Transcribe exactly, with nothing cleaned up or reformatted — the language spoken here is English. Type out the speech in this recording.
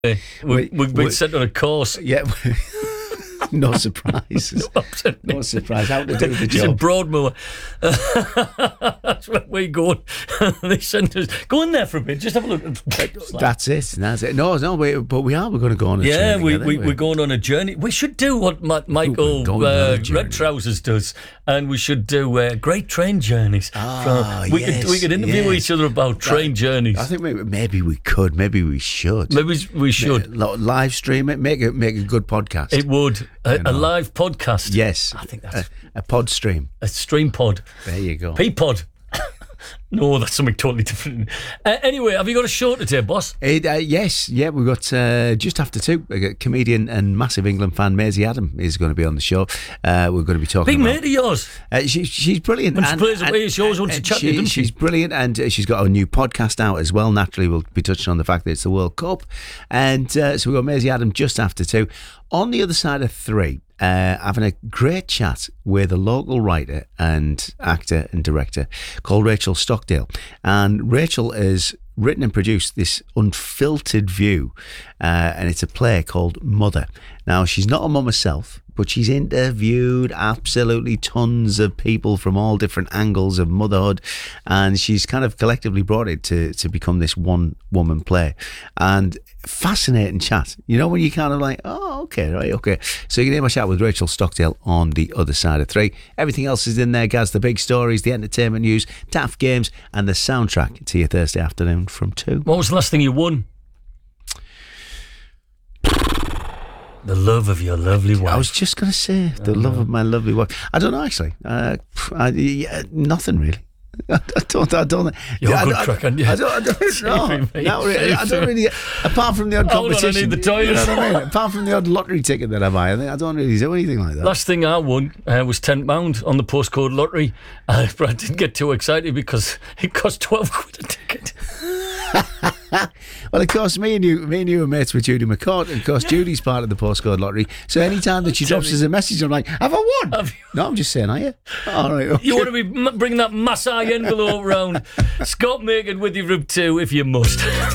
we, we, we've been sent on a course. Yeah. No surprise. No, no surprise. How to do the It's job. in Broadmoor. That's where we're going. They sent us, go in there for a bit, just have a look. That's it. That's it. No, no, we, but we are. We're going to go on a yeah, journey. we, together, we, we? we're going on a journey. We should do what Ma- Michael Ooh, uh, Red Trousers does, and we should do uh, great train journeys. Ah, From, we, yes, could, we could interview yes. each other about train Right. journeys. I think maybe, maybe we could. Maybe we should. Maybe we should. Li- live stream it. Make it. Make a good podcast. It would. A, You know. a live podcast. Yes. I think a, that's a pod stream. a stream pod. There you go. P-pod. No, that's something totally different. Uh, anyway, have you got a show today, boss? It, uh, yes, yeah, we've got uh, just after two. A comedian and massive England fan, Maisie Adam, is going to be on the show. Uh, we're going to be talking Big about... mate of yours. Uh, she, she's brilliant. When she plays away, she always wants to chat to you, doesn't she? She's brilliant, and uh, she's got a new podcast out as well. Naturally, we'll be touching on the fact that it's the World Cup. And uh, so we've got Maisie Adam just after two. On the other side of three, uh, having a great chat with a local writer and actor and director called Rachel Stockdale. And Rachel has written and produced this Unfiltered View, uh, and it's a play called Mother. Now, she's not a mum herself, but she's interviewed absolutely tons of people from all different angles of motherhood, and she's kind of collectively brought it to, to become this one-woman play. And fascinating chat. You know, when you kind of like, oh, okay, right, okay. So you can hear my chat with Rachel Stockdale on the other side of three. Everything else is in there, Gaz. The big stories, the entertainment news, daft games, and the soundtrack to your Thursday afternoon from two. What was the last thing you won? The love of your lovely wife. I was just going to say, the love of my lovely wife. I don't know, actually. Uh, I, yeah, nothing really. I don't. I don't. You're I, a good I, crack, aren't you? I don't. I don't know. Mate, Not really. I don't really. Apart from the odd Hold on, I competition, need the toilet. you know what I mean? Apart from the odd lottery ticket that I buy, I think I don't really do anything like that. Last thing I won uh, was ten pounds on the postcode lottery, uh, but I didn't get too excited because it cost twelve quid a ticket. Well, of course, me and you, me and you are mates with Judy McCourt, and of course, Judy's part of the postcode lottery. So anytime that she drops us a message, I'm like, "Have I won?" Have you? No, I'm just saying, are you? All right. Okay. You want to be m- bringing that Maasai envelope round? Scott Makin with you from two if you must.